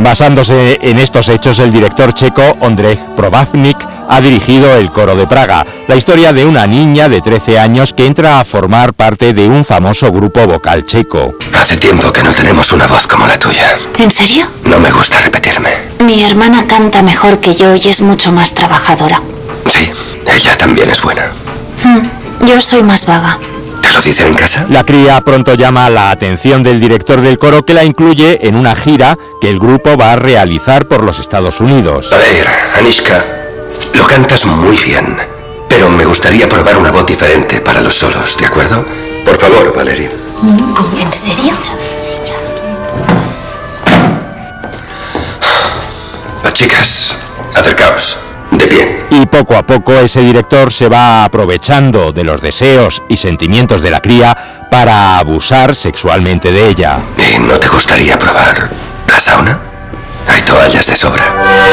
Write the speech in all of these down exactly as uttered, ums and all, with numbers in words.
Basándose en estos hechos, el director checo Ondřej Probávník ha dirigido El coro de Praga, la historia de una niña de trece años que entra a formar parte de un famoso grupo vocal checo. Hace tiempo que no tenemos una voz como la tuya. ¿En serio? No me gusta repetirme. Mi hermana canta mejor que yo y es mucho más trabajadora. Sí, ella también es buena. Hmm, yo soy más vaga. ¿Te lo dicen en casa? La cría pronto llama la atención del director del coro, que la incluye en una gira que el grupo va a realizar por los Estados Unidos. A ver, Anishka, lo cantas muy bien, pero me gustaría probar una voz diferente para los solos, ¿de acuerdo? Por favor, Valerie. ¿En serio? Las chicas, acercaos. De pie. Y poco a poco ese director se va aprovechando de los deseos y sentimientos de la cría para abusar sexualmente de ella. ¿Y no te gustaría probar la sauna? Hay toallas de sobra.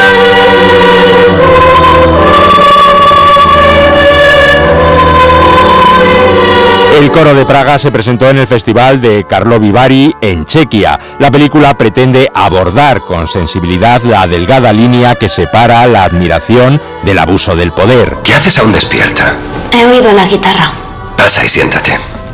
El coro de Praga se presentó en el Festival de Karlovy Vary en Chequia. La película pretende abordar con sensibilidad la delgada línea que separa la admiración del abuso del poder. ¿Qué haces aún despierta? He oído la guitarra. Pasa y siéntate.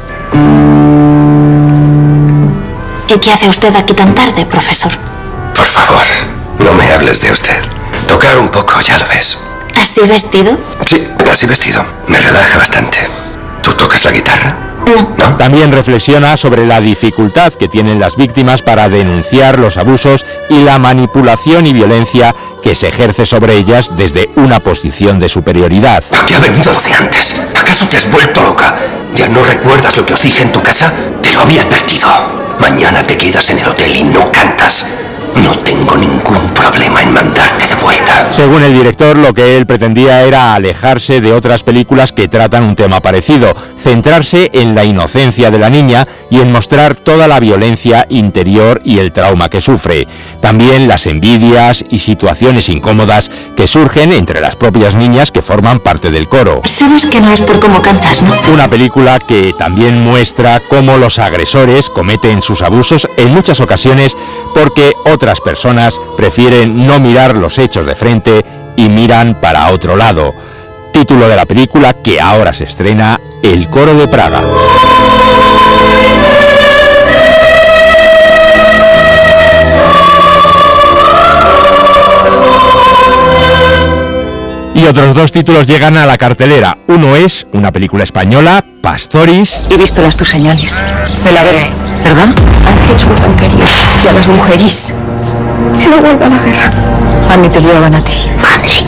¿Y qué hace usted aquí tan tarde, profesor? Por favor, no me hables de usted. Tocar un poco, ya lo ves. ¿Así vestido? Sí, así vestido. Me relaja bastante. ¿Tú tocas la guitarra? No. ¿No? También reflexiona sobre la dificultad que tienen las víctimas para denunciar los abusos y la manipulación y violencia que se ejerce sobre ellas desde una posición de superioridad. ¿A qué ha venido lo de antes? ¿Acaso te has vuelto loca? ¿Ya no recuerdas lo que os dije en tu casa? Te lo había advertido. Mañana te quedas en el hotel y no cantas. No tengo ningún problema en mandarte de vuelta. Según el director, lo que él pretendía era alejarse de otras películas que tratan un tema parecido, centrarse en la inocencia de la niña y en mostrar toda la violencia interior y el trauma que sufre. También las envidias y situaciones incómodas que surgen entre las propias niñas que forman parte del coro. Sabes que no es por cómo cantas, ¿no? Una película que también muestra cómo los agresores cometen sus abusos en muchas ocasiones porque otras personas prefieren no mirar los hechos de frente y miran para otro lado. Título de la película que ahora se estrena, El coro de Praga. Y otros dos títulos llegan a la cartelera. Uno es una película española, Pastoris. He visto las tus señales. Me la veré. ¿Perdón? Han hecho una tontería. Y a las mujeres. Que no vuelva a la guerra. A mí te llevan a ti. Padre.